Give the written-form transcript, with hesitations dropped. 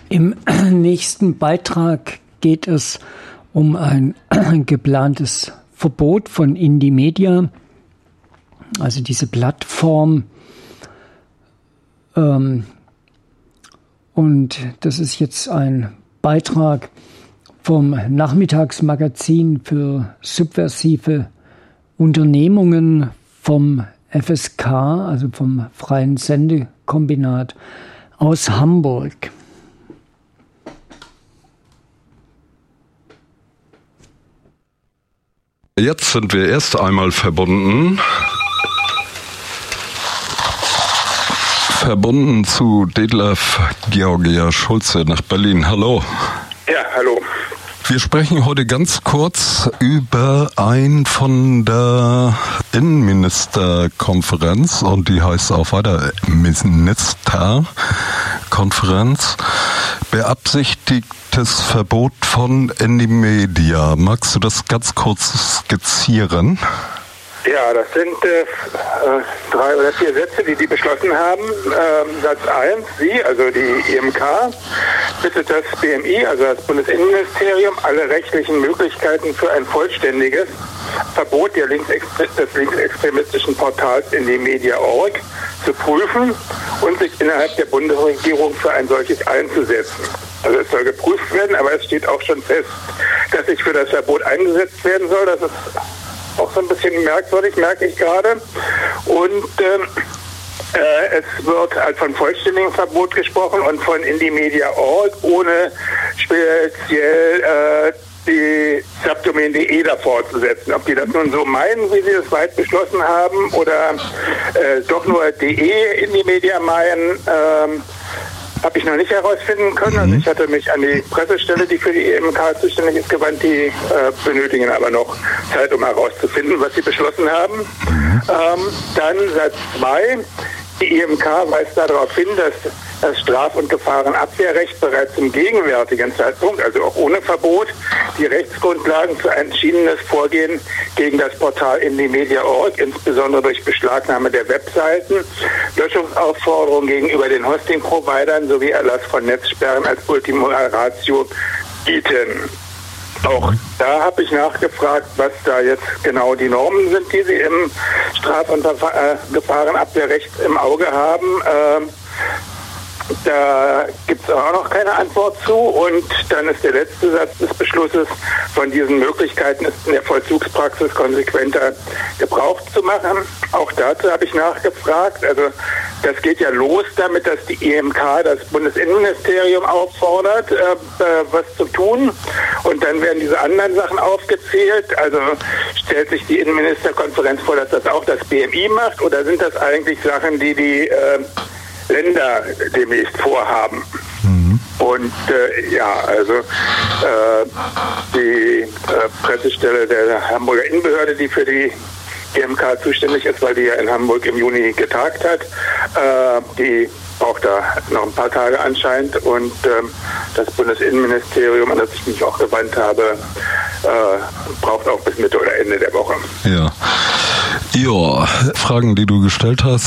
Im nächsten Beitrag geht es um ein geplantes Verbot von Indymedia, also diese Plattform. Und das ist jetzt ein Beitrag vom Nachmittagsmagazin für subversive Unternehmungen vom FSK, also vom Freien Sendekombinat aus Hamburg. Jetzt sind wir erst einmal verbunden zu Detlev Georgia Schulze nach Berlin. Hallo. Ja, hallo. Wir sprechen heute ganz kurz über ein von der Innenministerkonferenz, und die heißt auch weiter Ministerkonferenz, beabsichtigtes Verbot von Indymedia. Magst du das ganz kurz skizzieren? Ja, das sind 3 oder 4 Sätze, die beschlossen haben. Satz 1, Sie, also die IMK, bittet das BMI, also das Bundesinnenministerium, alle rechtlichen Möglichkeiten für ein vollständiges Verbot des linksextremistischen Portals Indymedia.org zu prüfen und sich innerhalb der Bundesregierung für ein solches einzusetzen. Also es soll geprüft werden, aber es steht auch schon fest, dass sich für das Verbot eingesetzt werden soll. Das ist auch so ein bisschen merkwürdig, merke ich gerade. Und es wird halt von vollständigem Verbot gesprochen und von Indymedia.org, ohne speziell die Subdomain.de davor zu setzen. Ob die das nun so meinen, wie sie es weit beschlossen haben, oder doch nur .de Indymedia meinen, habe ich noch nicht herausfinden können. Also ich hatte mich an die Pressestelle, die für die IMK zuständig ist, gewandt. Die benötigen aber noch Zeit, um herauszufinden, was sie beschlossen haben. Dann Satz 2. Die IMK weist darauf hin, dass das Straf- und Gefahrenabwehrrecht bereits zum gegenwärtigen Zeitpunkt, also auch ohne Verbot, die Rechtsgrundlagen für ein entschiedenes Vorgehen gegen das Portal Indymedia.org, insbesondere durch Beschlagnahme der Webseiten, Löschungsaufforderungen gegenüber den Hosting-Providern sowie Erlass von Netzsperren als Ultima Ratio bieten. Auch da habe ich nachgefragt, was da jetzt genau die Normen sind, die sie im Straf- und Gefahrenabwehrrecht im Auge haben. Da gibt es auch noch keine Antwort zu. Und dann ist der letzte Satz des Beschlusses: Von diesen Möglichkeiten ist in der Vollzugspraxis konsequenter Gebrauch zu machen. Auch dazu habe ich nachgefragt. Also das geht ja los damit, dass die IMK das Bundesinnenministerium auffordert, was zu tun. Und dann werden diese anderen Sachen aufgezählt. Also stellt sich die Innenministerkonferenz vor, dass das auch das BMI macht? Oder sind das eigentlich Sachen, die Länder demnächst vorhaben? Und die Pressestelle der Hamburger Innenbehörde, die für die IMK zuständig ist, weil die ja in Hamburg im Juni getagt hat, die braucht da noch ein paar Tage anscheinend, und das Bundesinnenministerium, an das ich mich auch gewandt habe, braucht auch bis Mitte oder Ende der Woche. Ja. Ja, Fragen, die du gestellt hast,